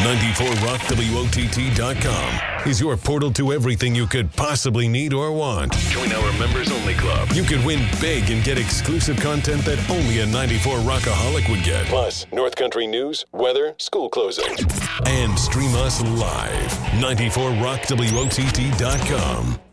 94rockWOTT.com is your portal to everything you could possibly need or want. Join our members-only club. You could win big and get exclusive content that only a 94 Rockaholic would get. Plus, North Country news, weather, school closing. And stream us live. 94rockWOTT.com.